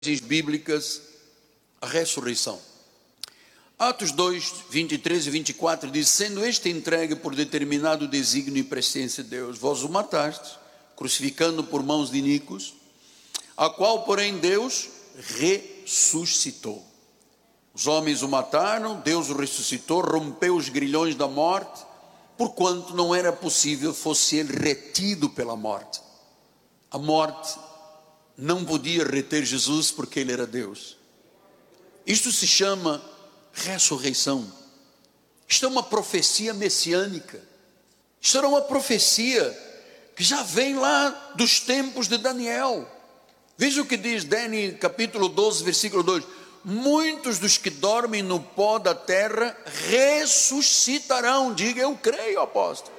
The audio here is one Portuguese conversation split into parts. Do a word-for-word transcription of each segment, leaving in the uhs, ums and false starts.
bíblicas, a ressurreição. Atos dois, vinte e três e vinte e quatro diz: sendo este entregue por determinado desígnio e presciência de Deus, vós o matastes, crucificando por mãos de iníquos, a qual, porém, Deus ressuscitou. Os homens o mataram, Deus o ressuscitou, rompeu os grilhões da morte, porquanto não era possível fosse ele retido pela morte. A morte não podia reter Jesus porque ele era Deus. Isto se chama ressurreição. Isto é uma profecia messiânica. Isto era uma profecia que já vem lá dos tempos de Daniel. Veja o que diz Daniel capítulo doze, versículo dois. Muitos dos que dormem no pó da terra ressuscitarão. Diga: eu creio, apóstolo.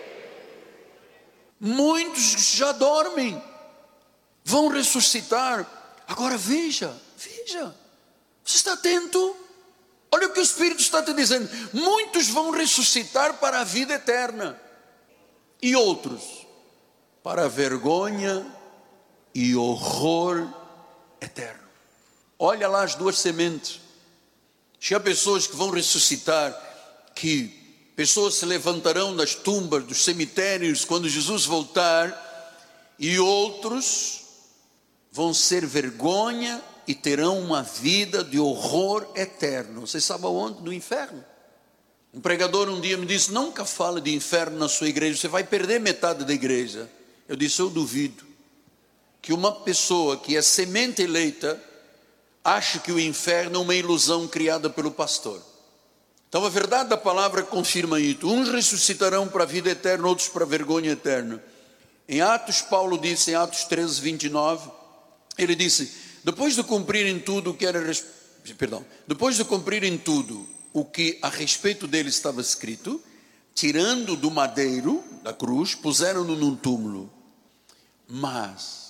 Muitos já dormem vão ressuscitar. Agora veja, veja, você está atento? Olha o que o Espírito está te dizendo. Muitos vão ressuscitar para a vida eterna, e outros para a vergonha e horror eterno. Olha lá as duas sementes. Há pessoas que vão ressuscitar, que pessoas se levantarão das tumbas, dos cemitérios, quando Jesus voltar, e outros vão ser vergonha e terão uma vida de horror eterno. Você sabe aonde? No inferno. Um pregador um dia me disse: nunca fale de inferno na sua igreja, você vai perder metade da igreja. Eu disse: eu duvido que uma pessoa que é semente eleita ache que o inferno é uma ilusão criada pelo pastor. Então a verdade da palavra confirma isso. Uns ressuscitarão para a vida eterna, outros para a vergonha eterna. Em Atos, Paulo disse, em Atos treze, vinte e nove, ele disse: depois de cumprirem tudo o que era, perdão, depois de cumprirem tudo o que a respeito dele estava escrito, tirando do madeiro da cruz, puseram-no num túmulo. Mas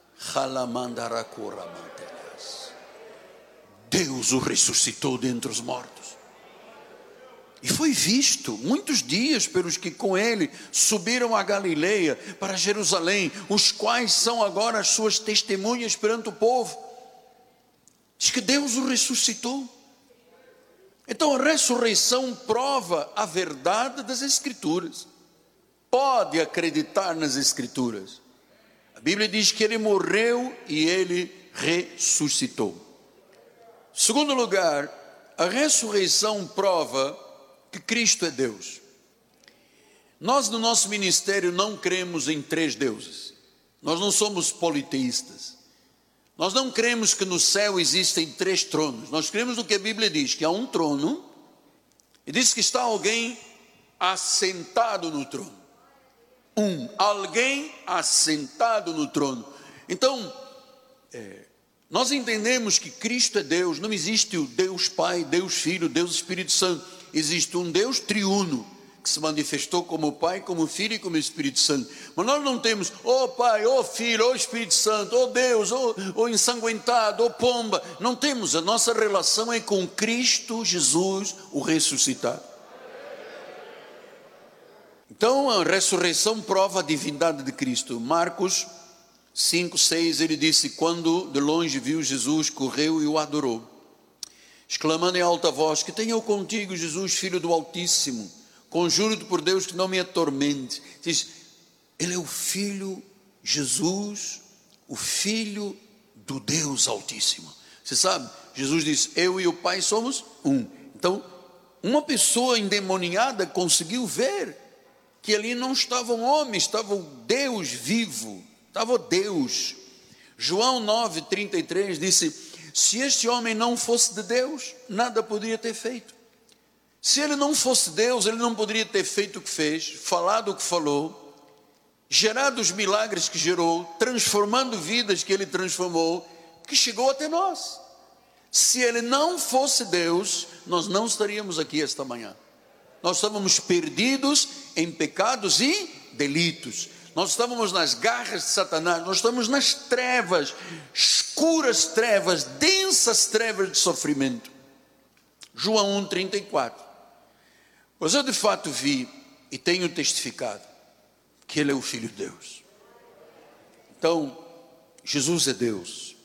Deus o ressuscitou dentre os mortos, e foi visto muitos dias pelos que com ele subiram a Galileia, para Jerusalém, os quais são agora as suas testemunhas perante o povo. Diz que Deus o ressuscitou. Então a ressurreição prova a verdade das Escrituras. Pode acreditar nas Escrituras. A Bíblia diz que ele morreu e ele ressuscitou. Segundo lugar, a ressurreição prova que Cristo é Deus. Nós no nosso ministério não cremos em três deuses. Nós não somos politeístas. Nós não cremos que no céu existem três tronos. Nós cremos no que a Bíblia diz, que há um trono, e diz que está alguém assentado no trono. Um, alguém assentado no trono. Então, é, nós entendemos que Cristo é Deus. Não existe o Deus Pai, Deus Filho, Deus Espírito Santo. Existe um Deus triuno, que se manifestou como Pai, como Filho e como Espírito Santo. Mas nós não temos, ó Pai, ó Filho, ó Espírito Santo, ó Deus, ó, ó ensanguentado, ó pomba. Não temos. A nossa relação é com Cristo Jesus, o ressuscitado. Então a ressurreição prova a divindade de Cristo. Marcos cinco, seis, ele disse: quando de longe viu Jesus, correu e o adorou, exclamando em alta voz: que tenho eu contigo, Jesus, Filho do Altíssimo, conjuro-te por Deus que não me atormente. Diz, ele é o Filho, Jesus, o Filho do Deus Altíssimo. Você sabe, Jesus disse: eu e o Pai somos um. Então uma pessoa endemoniada conseguiu ver que ali não estava um homem, estava o Deus vivo, estava o Deus. João nove, trinta e três disse: se este homem não fosse de Deus, nada poderia ter feito. Se ele não fosse Deus, ele não poderia ter feito o que fez, falado o que falou, gerado os milagres que gerou, transformando vidas que ele transformou, que chegou até nós. Se ele não fosse Deus, nós não estaríamos aqui esta manhã. Nós estávamos perdidos em pecados e delitos. Nós estávamos nas garras de Satanás. Nós estamos nas trevas, escuras trevas, densas trevas de sofrimento. João um, trinta e quatro. Pois eu de fato vi e tenho testificado que ele é o Filho de Deus. Então Jesus é Deus.